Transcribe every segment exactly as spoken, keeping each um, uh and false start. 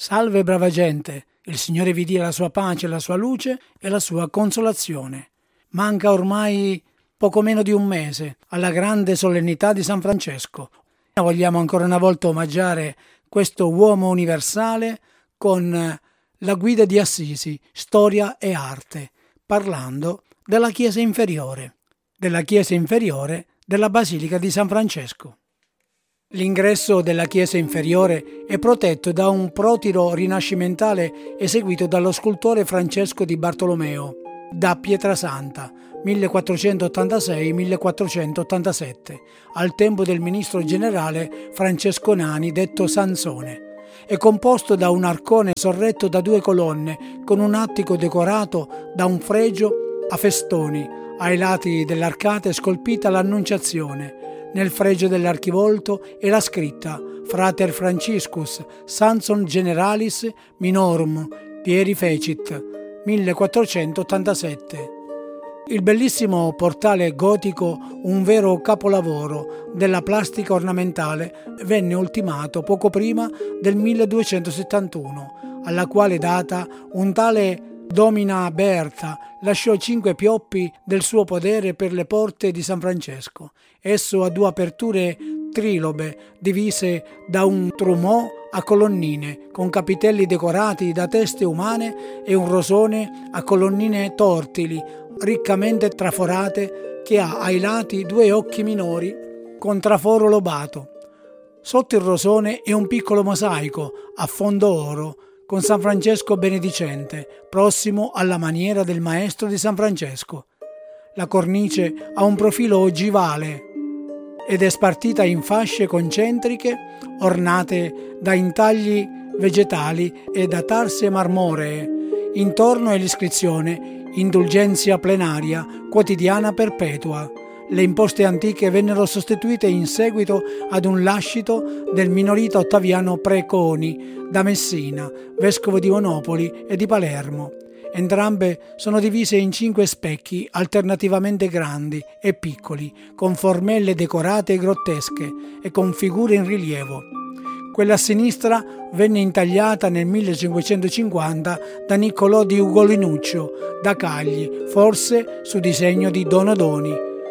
Salve brava gente, il Signore vi dia la sua pace, la sua luce e la sua consolazione. Manca ormai poco meno di un mese alla grande solennità di San Francesco. Vogliamo ancora una volta omaggiare questo uomo universale con la guida di Assisi, storia e arte, parlando della chiesa inferiore, della chiesa inferiore della Basilica di San Francesco. L'ingresso della chiesa inferiore è protetto da un protiro rinascimentale eseguito dallo scultore Francesco di Bartolomeo da Pietrasanta millequattrocentottantasei millequattrocentottantasette, al tempo del ministro generale Francesco Nani, detto Sansone. È composto da un arcone sorretto da due colonne con un attico decorato da un fregio a festoni. Ai lati dell'arcata è scolpita l'Annunciazione. Nel fregio dell'archivolto è la scritta Frater Franciscus Sansum Generalis Minorum Pieri Fecit millequattrocentottantasette. Il bellissimo portale gotico, un vero capolavoro della plastica ornamentale, venne ultimato poco prima del milleduecentosettantuno, alla quale data un tale Domina Berta lasciò cinque pioppi del suo podere per le porte di San Francesco. Esso ha due aperture trilobe divise da un trumò a colonnine con capitelli decorati da teste umane e un rosone a colonnine tortili riccamente traforate che ha ai lati due occhi minori con traforo lobato. Sotto il rosone è un piccolo mosaico a fondo oro con San Francesco benedicente, prossimo alla maniera del maestro di San Francesco. La cornice ha un profilo ogivale ed è spartita in fasce concentriche ornate da intagli vegetali e da tarse marmoree. Intorno è l'iscrizione Indulgenzia plenaria, quotidiana perpetua. Le imposte antiche vennero sostituite in seguito ad un lascito del minorita Ottaviano Preconi da Messina, vescovo di Monopoli e di Palermo. Entrambe sono divise in cinque specchi alternativamente grandi e piccoli, con formelle decorate e grottesche e con figure in rilievo. Quella a sinistra venne intagliata nel millecinquecentocinquanta da Niccolò di Ugolinuccio da Cagli, forse su disegno di Donadoni.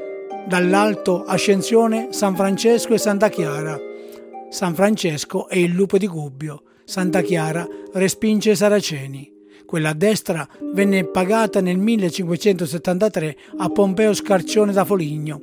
Dall'alto Ascensione, San Francesco e Santa Chiara. San Francesco è il lupo di Gubbio, Santa Chiara respinge i Saraceni. Quella a destra venne pagata nel millecinquecentosettantatré a Pompeo Scarcione da Foligno.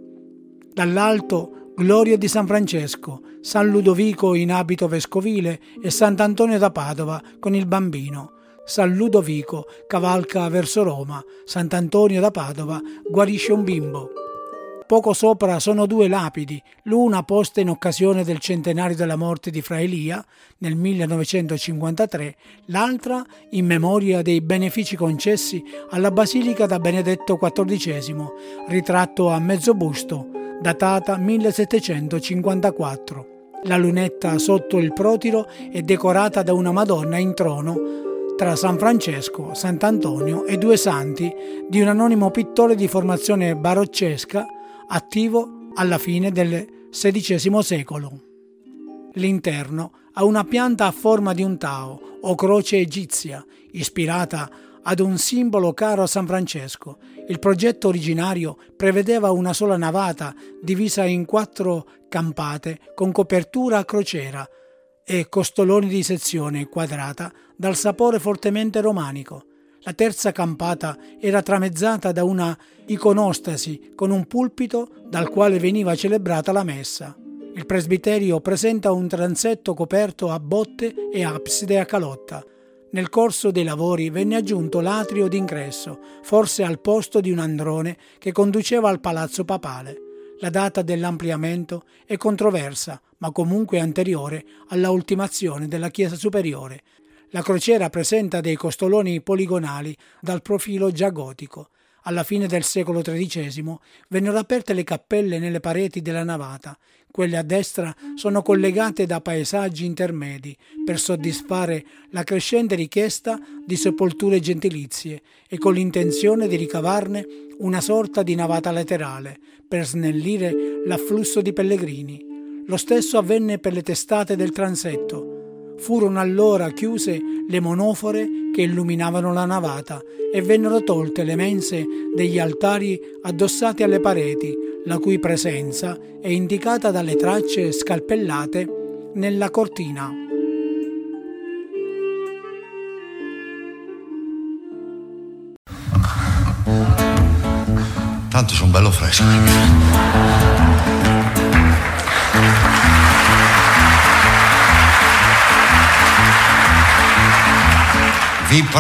Dall'alto Gloria di San Francesco, San Ludovico in abito vescovile e Sant'Antonio da Padova con il bambino. San Ludovico cavalca verso Roma, Sant'Antonio da Padova guarisce un bimbo. Poco sopra sono due lapidi, l'una posta in occasione del centenario della morte di Fra Elia nel millenovecentocinquantatré, l'altra in memoria dei benefici concessi alla Basilica da Benedetto quattordicesimo, ritratto a mezzo busto, datata millesettecentocinquantaquattro. La lunetta sotto il protiro è decorata da una Madonna in trono tra San Francesco, Sant'Antonio e due santi di un anonimo pittore di formazione baroccesca attivo alla fine del sedicesimo secolo. L'interno ha una pianta a forma di un tao o croce egizia, ispirata ad un simbolo caro a San Francesco. Il progetto originario prevedeva una sola navata divisa in quattro campate con copertura a crociera e costoloni di sezione quadrata dal sapore fortemente romanico. La terza campata era tramezzata da una iconostasi con un pulpito dal quale veniva celebrata la messa. Il presbiterio presenta un transetto coperto a botte e abside a calotta. Nel corso dei lavori venne aggiunto l'atrio d'ingresso, forse al posto di un androne che conduceva al palazzo papale. La data dell'ampliamento è controversa, ma comunque anteriore alla ultimazione della chiesa superiore. La crociera presenta dei costoloni poligonali dal profilo già gotico. Alla fine del secolo tredicesimo vennero aperte le cappelle nelle pareti della navata. Quelle a destra sono collegate da paesaggi intermedi per soddisfare la crescente richiesta di sepolture gentilizie e con l'intenzione di ricavarne una sorta di navata laterale per snellire l'afflusso di pellegrini. Lo stesso avvenne per le testate del transetto. Furono allora chiuse le monofore che illuminavano la navata e vennero tolte le mense degli altari addossati alle pareti, la cui presenza è indicata dalle tracce scalpellate nella cortina. Tanto sono bello fresco. Vi